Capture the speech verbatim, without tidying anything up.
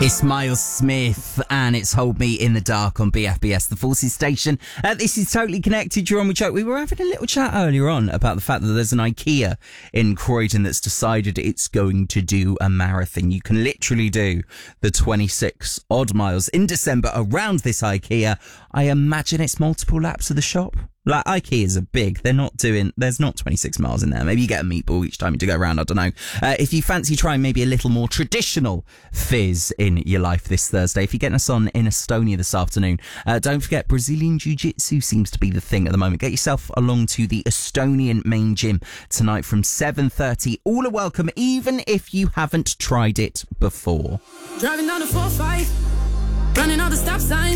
It's Miles Smith and it's Hold Me in the Dark on B F B S, the Forces station. Uh, this is Totally Connected. You're on with Joe. We were having a little chat earlier on about the fact that there's an IKEA in Croydon that's decided it's going to do a marathon. You can literally do the twenty-six odd miles in December around this IKEA. I imagine it's multiple laps of the shop. Like, IKEAs are big. They're not doing, there's not twenty-six miles in there. Maybe you get a meatball each time you go around. I don't know. Uh, if you fancy trying maybe a little more traditional fizz in your life this Thursday, if you're getting us on in Estonia this afternoon, uh, don't forget Brazilian Jiu-Jitsu seems to be the thing at the moment. Get yourself along to the Estonian main gym tonight from seven thirty. All are welcome, even if you haven't tried it before. Driving down the four five, running all the stop signs.